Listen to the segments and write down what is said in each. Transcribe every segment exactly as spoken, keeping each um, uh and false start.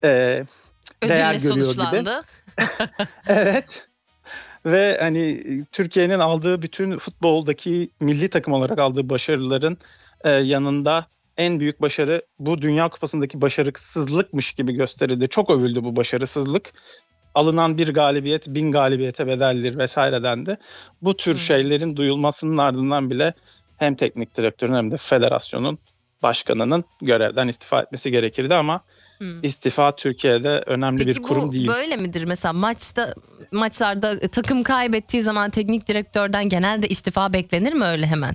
e, değer Ödülle görüyor sonuçlandı. gibi. Evet. Ve hani Türkiye'nin aldığı bütün futboldaki milli takım olarak aldığı başarıların e, yanında en büyük başarı bu Dünya Kupası'ndaki başarısızlıkmış gibi gösterildi. Çok övüldü bu başarısızlık. Alınan bir galibiyet bin galibiyete bedeldir vesaire dendi. Bu tür Hmm. şeylerin duyulmasının ardından bile hem teknik direktörün hem de federasyonun başkanının görevden istifa etmesi gerekirdi ama Hmm. istifa Türkiye'de önemli Peki bir kurum bu değil. böyle midir? Mesela maçta maçlarda takım kaybettiği zaman teknik direktörden genelde istifa beklenir mi öyle hemen?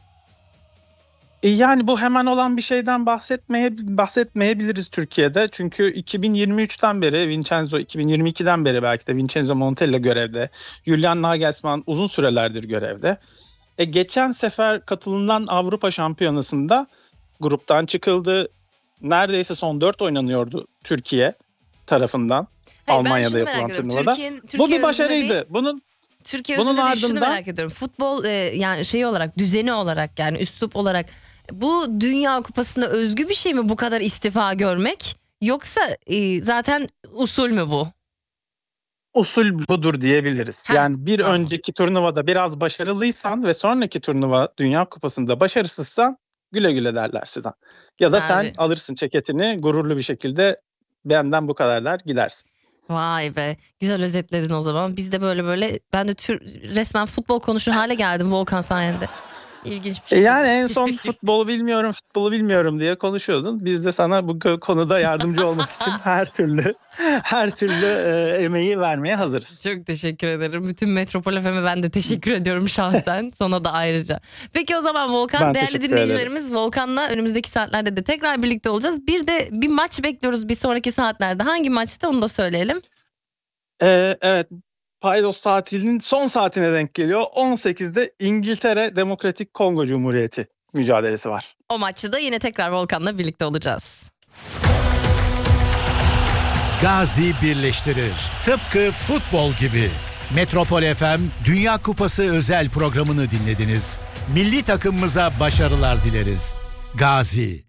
E yani bu hemen olan bir şeyden bahsetmeye bahsetmeyebiliriz Türkiye'de. Çünkü iki bin yirmi üçten beri Vincenzo, iki bin yirmi ikiden beri belki de Vincenzo Montella görevde. Julian Nagelsmann uzun sürelerdir görevde. E geçen sefer katılınan Avrupa Şampiyonası'nda gruptan çıkıldı. Neredeyse son dört oynanıyordu Türkiye tarafından. Hayır, Almanya'da ben şunu yapılan merak ediyorum. turnuvada. Türkiye'nin- Bu Türkiye bir başarıydı. özünde Bunun Türkiye Bunun özünde değil, şunu ardından- merak ediyorum. Futbol e, yani şey olarak, düzeni olarak, yani üslup olarak bu Dünya Kupası'na özgü bir şey mi bu kadar istifa görmek? Yoksa e, zaten usul mü bu? usul budur diyebiliriz. Heh, yani bir tamam. önceki turnuvada biraz başarılıysan ve sonraki turnuva Dünya Kupası'nda başarısızsan güle güle derler Sinan. Ya da sen Servi. alırsın ceketini gururlu bir şekilde benden bu kadar der gidersin. Vay be, güzel özetledin o zaman. Biz de böyle böyle, ben de tür, resmen futbol konuşur hale geldim Volkan sayende. İlginç bir E şey. yani en son futbolu bilmiyorum, futbolu bilmiyorum diye konuşuyordun. Biz de sana bu kö- konuda yardımcı olmak için her türlü her türlü e, emeği vermeye hazırız. Çok teşekkür ederim. Bütün Metropol F M'e ben de teşekkür ediyorum şahsen. Sana da ayrıca. Peki o zaman Volkan, Ben değerli teşekkür dinleyicilerimiz, Volkan'la önümüzdeki saatlerde de tekrar birlikte olacağız. Bir de bir maç bekliyoruz bir sonraki saatlerde. Hangi maçta onu da söyleyelim. Ee, evet, Paydos tatilinin son saatine denk geliyor. on sekizde İngiltere Demokratik Kongo Cumhuriyeti mücadelesi var. O maçta da yine tekrar Volkan'la birlikte olacağız. Gazi birleştirir. Tıpkı futbol gibi. Metropol F M Dünya Kupası özel programını dinlediniz. Milli takımımıza başarılar dileriz. Gazi.